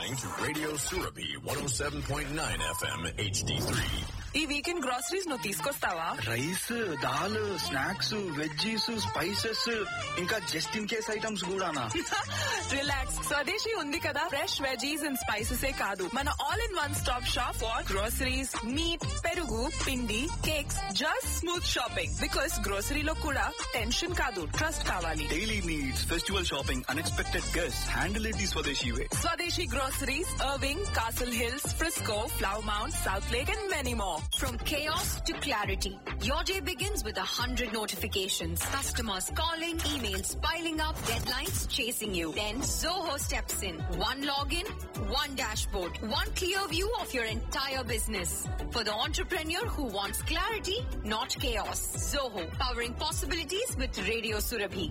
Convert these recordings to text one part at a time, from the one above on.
listening to Radio Surabhi 107.9 FM HD3. ఈ weekend groceries నువ్వు తీసుకొస్తావా? Rice, dal, snacks, veggies, spices, ఇంకా just in case items కూడానా? Relax, స్వదేశీ ఉంది కదా. ఫ్రెష్ వెజీస్ అండ్ స్పైసెస్ కాదు, మన all in one stop shop for groceries, meet, పెరుగు, పిండి, cakes, just smooth shopping. Because గ్రోసరీలో కూడా టెన్షన్ కాదు, ట్రస్ట్ కావాలి. Daily needs, festival shopping, unexpected guests, handle it the స్వదేశీ వే. స్వదేశీ groceries, Irving, castle hills, Frisco, flower mount, south lake and many more. From chaos to clarity, your day begins with 100 notifications. Customers calling, emails piling up, deadlines chasing you. Then Zoho steps in. One login, one dashboard, one clear view of your entire business. For the entrepreneur who wants clarity, not chaos. Zoho, powering possibilities with Radio Surabhi.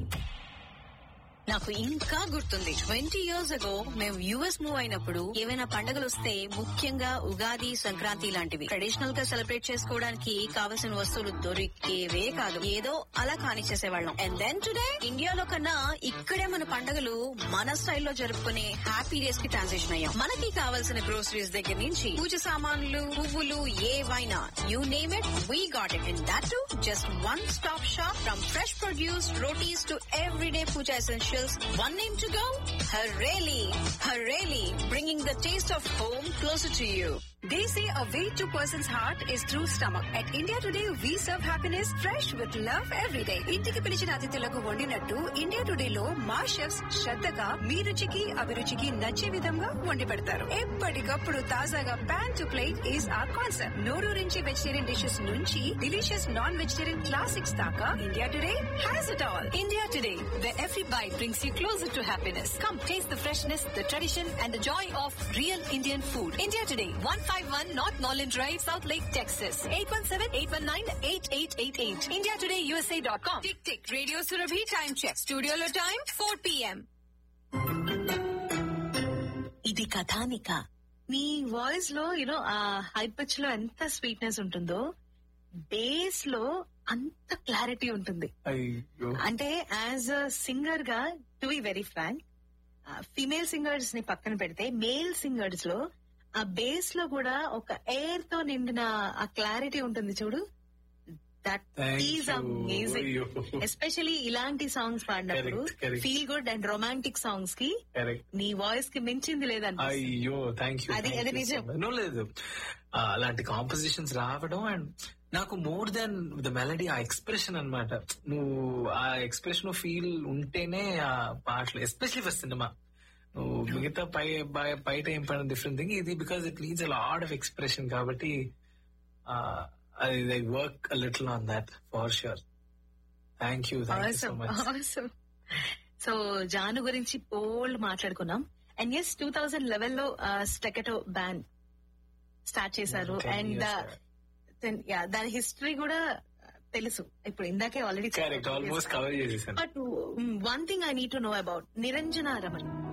నాకు ఇంకా గుర్తుంది, 20 years ago మేము US move అయినప్పుడు ఏవైనా పండుగలు వస్తే, ముఖ్యంగా ఉగాది, సంక్రాంతి లాంటివి ట్రెడిషనల్ గా సెలబ్రేట్ చేసుకోవడానికి కావలసిన వస్తువులు దొరికేవే కాదు, ఏదో అలా కానిచ్చేసేవాళ్ళం. అండ్ దెన్ టుడే ఇండియాలో కన్నా ఇక్కడే మన పండుగలు మన స్టైల్లో జరుపుకునే హ్యాపీ డేస్ కి ట్రాన్సిషన్ అయ్యాం. మనకి కావాల్సిన గ్రోసరీస్ దగ్గర నుంచి పూజ సామాన్లు, పువ్వులు, ఏవైనా you name it, we got it. And that to just one stop shop. From fresh produce, rotis to everyday puja essentials. One name to go? Hareli. Hareli, bringing the taste of home closer to you. They say a way to person's heart is through stomach. At India Today, we serve happiness fresh with love every day. ఇంటికి పిలిచిన అతిథులకు వండినట్టు India today లో మా chefs శ్రద్ధగా మీ రుచికి, అభిరుచికి నచ్చే విధంగా వండి పెడతారు. ఎప్పటికప్పుడు తాజాగా pan to plate is our concept. నోరూరించి vegetarian dishes నుంచి డిలీషియస్ నాన్ వెజిటేరియన్ క్లాసిక్స్ దాకా India today has it all. India Today, where every bite brings you closer to happiness. Come taste the freshness, the tradition and the joy of real Indian food. India Today, 151 North Norland Drive, South Lake, Texas. 817-819-8888. IndiaTodayUSA.com. Tick tick. Radio Surabhi time check. Studio lo time 4 p.m. ఇది కథానిక. మీ voice లో ఆ high pitch లో ఎంత sweetness ఉంటుందో, base లో అంత clarity ఉంటుంది. అంటే యాజ్ అ సింగర్ గా, to be very Frank, female singers ని పక్కన పెడితే మేల్ సింగర్స్ లో ఆ బేస్ లో కూడా ఒక ఎయిర్ తో నిండిన ఆ క్లారిటీ ఉంటుంది చూడు. That is amazing. ఎస్పెషలీ ఇలాంటి సాంగ్స్ పాడినప్పుడు, feel good and romantic songs కి నీ వాయిస్ కి మించింది లేదండి. అయ్యో, థ్యాంక్ యూ. అది నిజం. లేదు, అలాంటి కాంపోజిషన్స్ రావడం అండ్ నాకు మోర్ దెన్ ద మెలడీ, ఆ ఎక్స్ప్రెషన్ అన్నమాట. నువ్వు ఆ ఎక్స్ప్రెషన్ ఫీల్ ఉంటేనే ఆ పాటలు, ఎస్పెషలీ ఫర్ సినిమా. నువ్వు మిగతా బయట ఏం పడిన డిఫరెంట్ థింగ్, ఇది because it needs a lot of expression. కాబట్టి I work a little on that for sure. Thank you so much. So Janu గురించి బోల్డ్ మాట్లాడుకున్నాం. అండ్ ఎస్, 2011 లో స్టెకటో బ్యాండ్ స్టార్ట్ చేశారు. అండ్ దాని హిస్టరీ కూడా తెలుసు. ఇప్పుడు ఇందాకే ఆల్రెడీ ఆల్మోస్ట్ కవర్ చేసేసాను. But one thing I need to know about Niranjana Raman.